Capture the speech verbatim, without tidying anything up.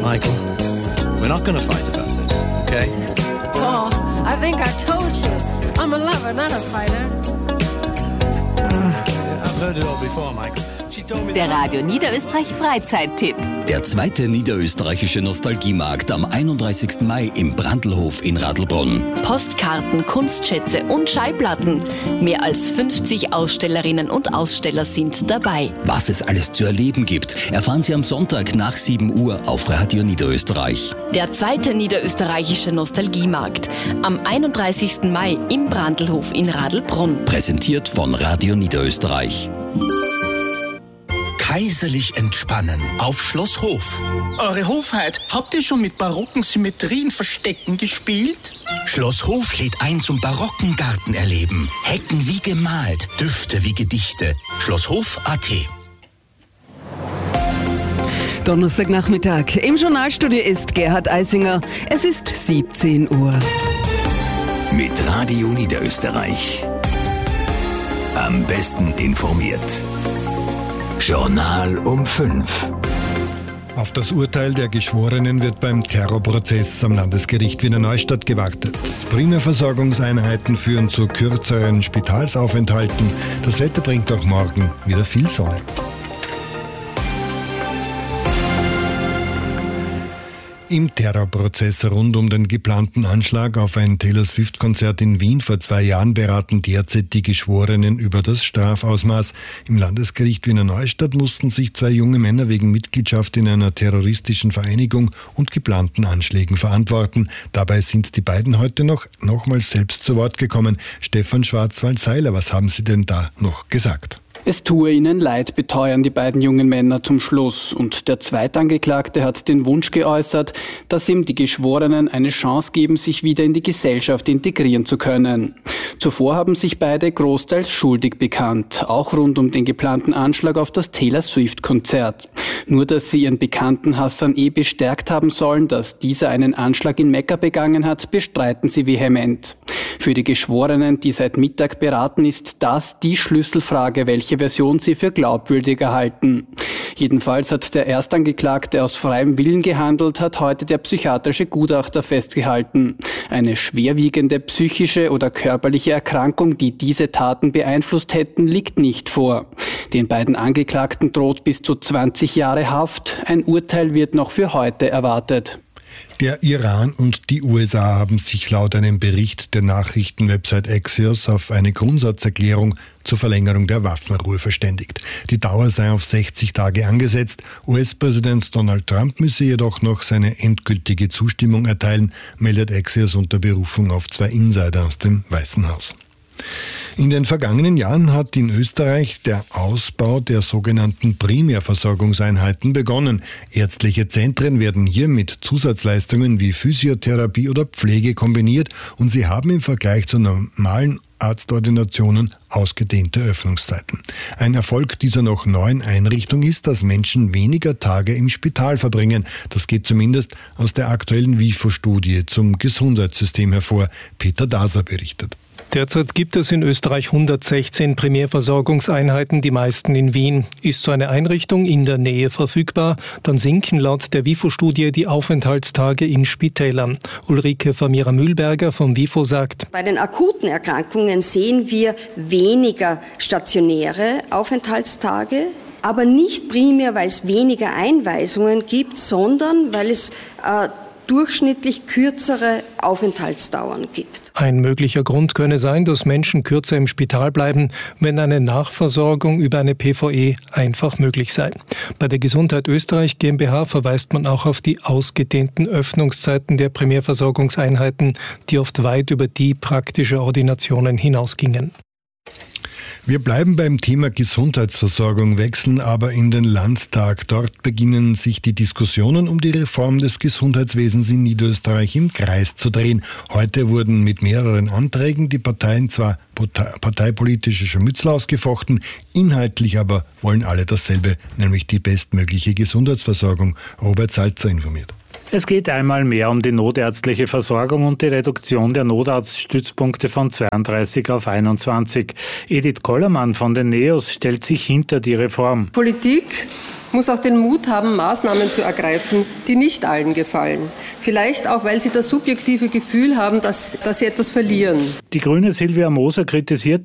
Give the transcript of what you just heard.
Michael, we're not going to fight about this, okay? Paul, I think I told you. I'm a lover, not a fighter. I've heard it all before, Michael. She told me Der Radio Niederösterreich Freizeittipp. Der zweite niederösterreichische Nostalgiemarkt am einunddreißigsten Mai im Brandlhof in Radlbrunn. Postkarten, Kunstschätze und Schallplatten. Mehr als fünfzig Ausstellerinnen und Aussteller sind dabei. Was es alles zu erleben gibt, erfahren Sie am Sonntag nach sieben Uhr auf Radio Niederösterreich. Der zweite niederösterreichische Nostalgiemarkt am einunddreißigsten Mai im Brandlhof in Radlbrunn. Präsentiert von Radio Niederösterreich. Kaiserlich entspannen auf Schloss Hof. Eure Hofheit, habt ihr schon mit barocken Symmetrien Verstecken gespielt? Schloss Hof lädt ein zum barocken Garten erleben. Hecken wie gemalt, Düfte wie Gedichte. Schlosshof punkt at. Donnerstagnachmittag. Im Journalstudio ist Gerhard Eisinger. Es ist siebzehn Uhr. Mit Radio Niederösterreich. Am besten informiert. Journal um fünf. Auf das Urteil der Geschworenen wird beim Terrorprozess am Landesgericht Wiener Neustadt gewartet. Primärversorgungseinheiten führen zu kürzeren Spitalsaufenthalten. Das Wetter bringt auch morgen wieder viel Sonne. Im Terrorprozess rund um den geplanten Anschlag auf ein Taylor Swift-Konzert in Wien vor zwei Jahren beraten derzeit die Geschworenen über das Strafausmaß. Im Landesgericht Wiener Neustadt mussten sich zwei junge Männer wegen Mitgliedschaft in einer terroristischen Vereinigung und geplanten Anschlägen verantworten. Dabei sind die beiden heute noch nochmals selbst zu Wort gekommen. Stefan Schwarzwald-Seiler, was haben Sie denn da noch gesagt? Es tue ihnen leid, beteuern die beiden jungen Männer zum Schluss. Und der Zweitangeklagte hat den Wunsch geäußert, dass ihm die Geschworenen eine Chance geben, sich wieder in die Gesellschaft integrieren zu können. Zuvor haben sich beide großteils schuldig bekannt, auch rund um den geplanten Anschlag auf das Taylor Swift-Konzert. Nur, dass sie ihren Bekannten Hassan E. bestärkt haben sollen, dass dieser einen Anschlag in Mekka begangen hat, bestreiten sie vehement. Für die Geschworenen, die seit Mittag beraten, ist das die Schlüsselfrage, welche Version sie für glaubwürdiger halten. Jedenfalls hat der Erstangeklagte aus freiem Willen gehandelt, hat heute der psychiatrische Gutachter festgehalten. Eine schwerwiegende psychische oder körperliche Erkrankung, die diese Taten beeinflusst hätten, liegt nicht vor. Den beiden Angeklagten droht bis zu zwanzig Jahre Haft. Ein Urteil wird noch für heute erwartet. Der Iran und die U S A haben sich laut einem Bericht der Nachrichtenwebsite Axios auf eine Grundsatzerklärung zur Verlängerung der Waffenruhe verständigt. Die Dauer sei auf sechzig Tage angesetzt. U S-Präsident Donald Trump müsse jedoch noch seine endgültige Zustimmung erteilen, meldet Axios unter Berufung auf zwei Insider aus dem Weißen Haus. In den vergangenen Jahren hat in Österreich der Ausbau der sogenannten Primärversorgungseinheiten begonnen. Ärztliche Zentren werden hier mit Zusatzleistungen wie Physiotherapie oder Pflege kombiniert und sie haben im Vergleich zu normalen Arztordinationen ausgedehnte Öffnungszeiten. Ein Erfolg dieser noch neuen Einrichtung ist, dass Menschen weniger Tage im Spital verbringen. Das geht zumindest aus der aktuellen WIFO-Studie zum Gesundheitssystem hervor. Peter Daser berichtet. Derzeit gibt es in Österreich hundertsechzehn Primärversorgungseinheiten, die meisten in Wien. Ist so eine Einrichtung in der Nähe verfügbar, dann sinken laut der WIFO-Studie die Aufenthaltstage in Spitälern. Ulrike Vermeer-Mühlberger vom WIFO sagt: Bei den akuten Erkrankungen sehen wir weniger stationäre Aufenthaltstage, aber nicht primär, weil es weniger Einweisungen gibt, sondern weil es äh, durchschnittlich kürzere Aufenthaltsdauern gibt. Ein möglicher Grund könne sein, dass Menschen kürzer im Spital bleiben, wenn eine Nachversorgung über eine P V E einfach möglich sei. Bei der Gesundheit Österreich GmbH verweist man auch auf die ausgedehnten Öffnungszeiten der Primärversorgungseinheiten, die oft weit über die praktische Ordinationen hinausgingen. Wir bleiben beim Thema Gesundheitsversorgung, wechseln aber in den Landtag. Dort beginnen sich die Diskussionen um die Reform des Gesundheitswesens in Niederösterreich im Kreis zu drehen. Heute wurden mit mehreren Anträgen die Parteien zwar parteipolitische Scharmützel ausgefochten, inhaltlich aber wollen alle dasselbe, nämlich die bestmögliche Gesundheitsversorgung. Robert Salzer informiert. Es geht einmal mehr um die notärztliche Versorgung und die Reduktion der Notarztstützpunkte von zweiunddreißig auf einundzwanzig. Edith Kollermann von den NEOS stellt sich hinter die Reform. Politik muss auch den Mut haben, Maßnahmen zu ergreifen, die nicht allen gefallen. Vielleicht auch, weil sie das subjektive Gefühl haben, dass, dass sie etwas verlieren. Die grüne Silvia Moser kritisiert